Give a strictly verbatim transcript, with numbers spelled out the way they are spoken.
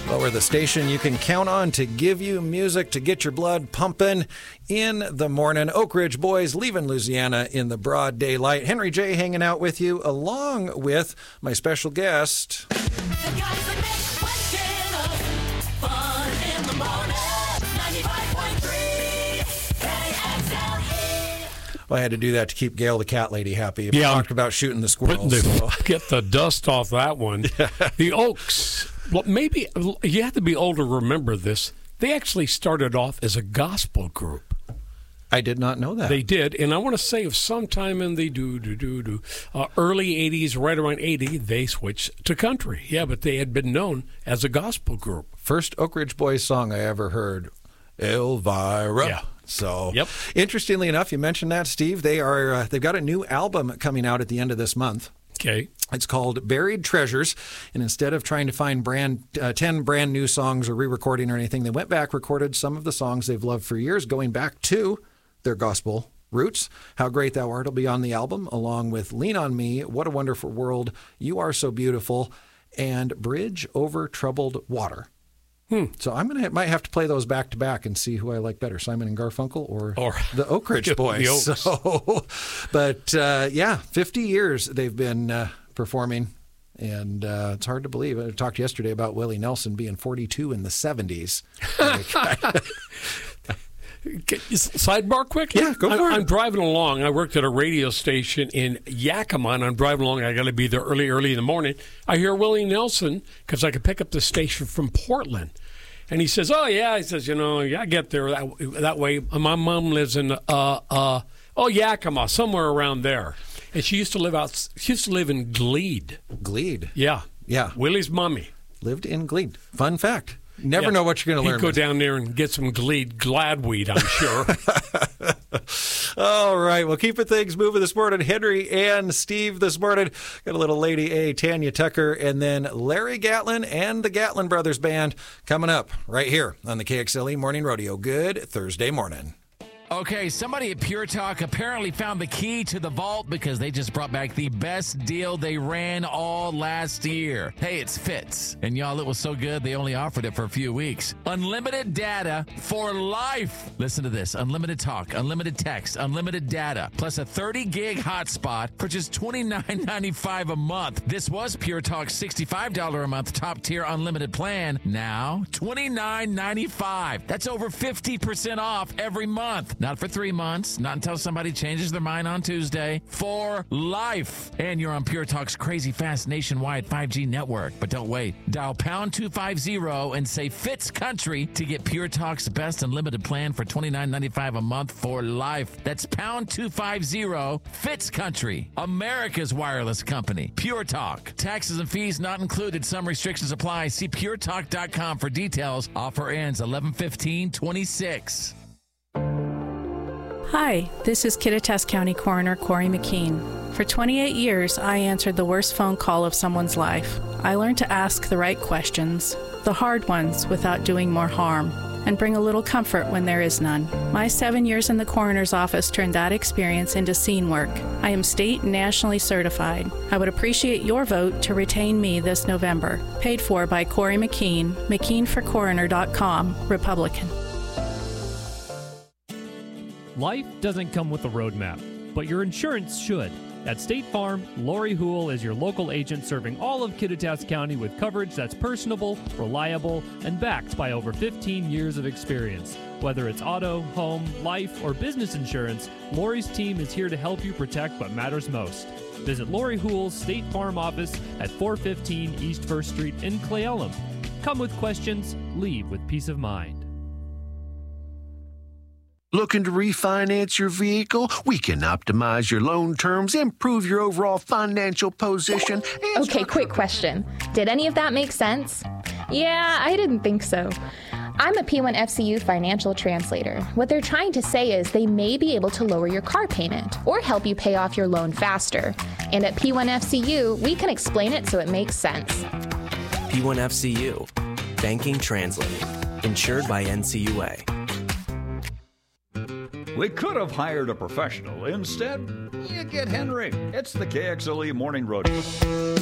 Well, we're the station you can count on to give you music to get your blood pumping in the morning. Oak Ridge Boys leaving Louisiana in the broad daylight. Henry J. hanging out with you, along with my special guest. The guys that make Wednesday fun in the morning. ninety-five point three K X L E. Well, I had to do that to keep Gail the cat lady happy. We Yeah, talked about shooting the squirrels. The, so. Get the dust off that one. The Oaks. Well, maybe you have to be older to remember this. They actually started off as a gospel group. I did not know that. They did, and I want to say, if sometime in the do do do do uh, early eighties, right around eighty, they switched to country. Yeah, but they had been known as a gospel group. First Oak Ridge Boys song I ever heard, Elvira. Yeah. So, yep. Interestingly enough, you mentioned that, Steve. They are uh, they've got a new album coming out at the end of this month. Okay. It's called Buried Treasures, and instead of trying to find brand uh, ten brand new songs or re-recording or anything, they went back, recorded some of the songs they've loved for years, going back to their gospel roots. How Great Thou Art will be on the album, along with Lean on Me, What a Wonderful World, You Are So Beautiful, and Bridge Over Troubled Water. Hmm. So I'm gonna might have to play those back to back and see who I like better, Simon and Garfunkel or, or the Oak Ridge Boys. The Oaks. So, but uh, yeah, fifty years they've been uh, performing, and uh, it's hard to believe. I talked yesterday about Willie Nelson being forty-two in the seventies. Sidebar quick? Yeah, go for I'm, it. I'm driving along. I worked at a radio station in Yakima, and I'm driving along. I got to be there early, early in the morning. I hear Willie Nelson, because I could pick up the station from Portland. And he says, oh, yeah. He says, you know, yeah, I get there that, that way. My mom lives in, uh, uh, oh, Yakima, somewhere around there. And she used to live out, she used to live in Glebe. Glebe. Yeah. Yeah. Willie's mommy. Lived in Glebe. Fun fact. Never Yeah. know what you're going to learn. He'd go down there and get some Glebe Gladweed, I'm sure. All right. Well, keeping things moving this morning. Henry and Steve this morning. Got a little Lady A, Tanya Tucker, and then Larry Gatlin and the Gatlin Brothers Band coming up right here on the K X L E Morning Rodeo. Good Thursday morning. Okay, somebody at Pure Talk apparently found the key to the vault because they just brought back the best deal they ran all last year. Hey, it's Fitz. And y'all, it was so good, they only offered it for a few weeks. Unlimited data for life. Listen to this. Unlimited talk, unlimited text, unlimited data, plus a thirty gig hotspot for just twenty-nine ninety-five a month. This was Pure Talk's sixty-five dollars a month top tier unlimited plan. Now, twenty-nine ninety-five. That's over fifty percent off every month. Not for three months, not until somebody changes their mind on Tuesday. For life. And you're on Pure Talk's crazy fast nationwide five G network. But don't wait. Dial pound two fifty and say Fitz Country to get Pure Talk's best unlimited plan for twenty-nine ninety-five a month for life. That's pound two fifty Fitz Country, America's wireless company. Pure Talk. Taxes and fees not included. Some restrictions apply. See pure talk dot com for details. Offer ends eleven fifteen twenty-six. Hi, this is Kittitas County Coroner Corey McKean. For twenty-eight years, I answered the worst phone call of someone's life. I learned to ask the right questions, the hard ones, without doing more harm, and bring a little comfort when there is none. My seven years in the coroner's office turned that experience into scene work. I am state and nationally certified. I would appreciate your vote to retain me this November. Paid for by Corey McKean, mckean for coroner dot com, Republican. Life doesn't come with a roadmap, but your insurance should. At State Farm, Lori Houle is your local agent serving all of Kittitas County with coverage that's personable, reliable, and backed by over fifteen years of experience. Whether it's auto, home, life, or business insurance, Lori's team is here to help you protect what matters most. Visit Lori Houle's State Farm office at four fifteen East First Street in Cle Elum. Come with questions, leave with peace of mind. Looking to refinance your vehicle? We can optimize your loan terms, improve your overall financial position. and Okay, quick question. Did any of that make sense? Yeah, I didn't think so. I'm a P one F C U financial translator. What they're trying to say is they may be able to lower your car payment or help you pay off your loan faster. And at P one F C U, we can explain it so it makes sense. P one F C U, Banking Translated, insured by N C U A. We could have hired a professional. Instead, you get Henry. It's the K X L E Morning Rodeo.